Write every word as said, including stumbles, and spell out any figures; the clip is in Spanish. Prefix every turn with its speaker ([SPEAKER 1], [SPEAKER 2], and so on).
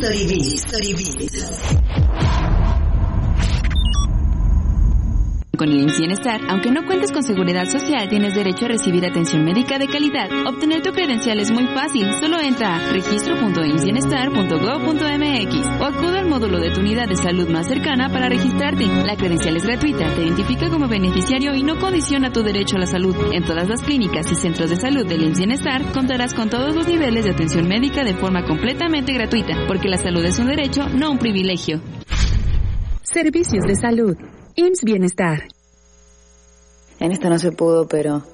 [SPEAKER 1] History Beat. History Beat.
[SPEAKER 2] Con el I M S S Bienestar, aunque no cuentes con seguridad social, tienes derecho a recibir atención médica de calidad. Obtener tu credencial es muy fácil. Solo entra a registro punto i m s s bienestar punto gob punto m x o acude al módulo de tu unidad de salud más cercana para registrarte. La credencial es gratuita, te identifica como beneficiario y no condiciona tu derecho a la salud. En todas las clínicas y centros de salud del I M S S Bienestar contarás con todos los niveles de atención médica de forma completamente gratuita, porque la salud es un derecho, no un privilegio.
[SPEAKER 3] Servicios de salud. I M S S Bienestar.
[SPEAKER 4] En esta no se pudo, pero